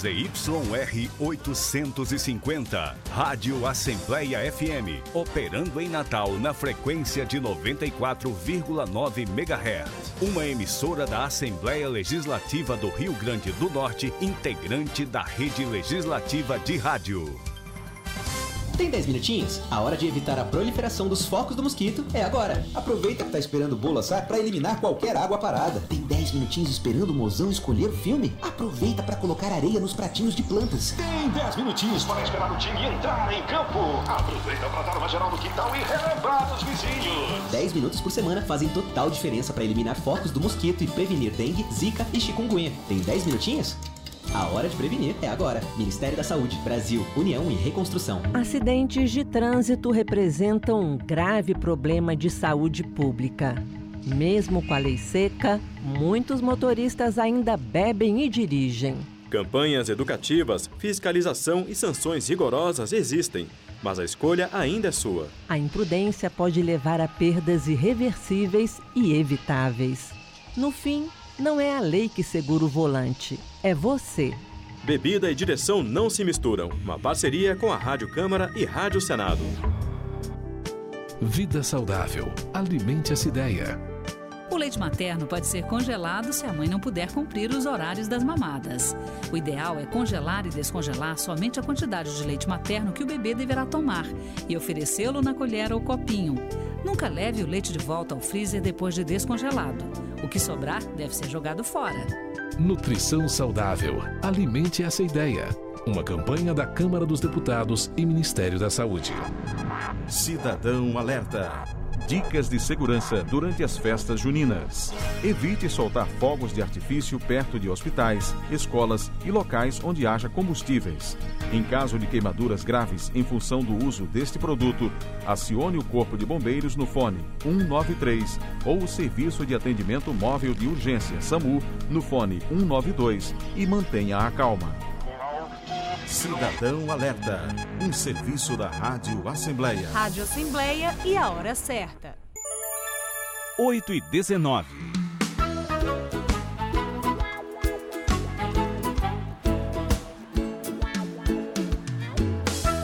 ZYR 850, Rádio Assembleia FM, operando em Natal na frequência de 94,9 MHz. Uma emissora da Assembleia Legislativa do Rio Grande do Norte, integrante da Rede Legislativa de Rádio. Tem 10 minutinhos? A hora de evitar a proliferação dos focos do mosquito é agora. Aproveita que tá esperando o bolo assar para eliminar qualquer água parada. Tem 10 minutinhos esperando o mozão escolher o filme? Aproveita para colocar areia nos pratinhos de plantas. Tem 10 minutinhos para esperar o time entrar em campo. Aproveita para dar uma geral no quintal e relembrar dos vizinhos. 10 minutos por semana fazem total diferença para eliminar focos do mosquito e prevenir dengue, zika e chikungunya. Tem 10 minutinhos? A hora de prevenir é agora. Ministério da Saúde, Brasil, União e Reconstrução. Acidentes de trânsito representam um grave problema de saúde pública. Mesmo com a lei seca, muitos motoristas ainda bebem e dirigem. Campanhas educativas, fiscalização e sanções rigorosas existem, mas a escolha ainda é sua. A imprudência pode levar a perdas irreversíveis e evitáveis. No fim, não é a lei que segura o volante, é você. Bebida e direção não se misturam. Uma parceria com a Rádio Câmara e Rádio Senado. Vida saudável. Alimente essa ideia. O leite materno pode ser congelado se a mãe não puder cumprir os horários das mamadas. O ideal é congelar e descongelar somente a quantidade de leite materno que o bebê deverá tomar e oferecê-lo na colher ou copinho. Nunca leve o leite de volta ao freezer depois de descongelado. O que sobrar deve ser jogado fora. Nutrição saudável. Alimente essa ideia. Uma campanha da Câmara dos Deputados e Ministério da Saúde. Cidadão Alerta. Dicas de segurança durante as festas juninas. Evite soltar fogos de artifício perto de hospitais, escolas e locais onde haja combustíveis. Em caso de queimaduras graves em função do uso deste produto, acione o Corpo de Bombeiros no fone 193 ou o Serviço de Atendimento Móvel de Urgência SAMU no fone 192 e mantenha a calma. Cidadão Alerta, um serviço da Rádio Assembleia. Rádio Assembleia e a hora certa. 8h19.